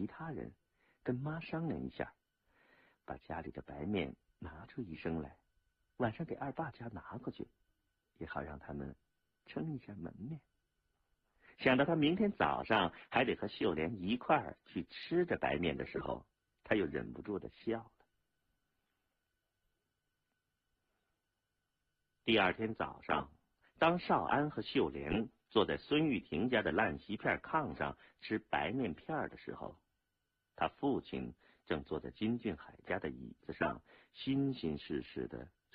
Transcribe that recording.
其他人，跟妈商量一下，把家里的白面拿出1升来，晚上给二爸家拿过去，也好让他们撑一下门面。想到他明天早上还得和秀莲一块儿去吃着白面的时候，他又忍不住的笑了。第2天早上，当少安和秀莲坐在孙玉婷家的烂席片炕上吃白面片的时候，他父亲正坐在金俊海家的椅子上，心心事事的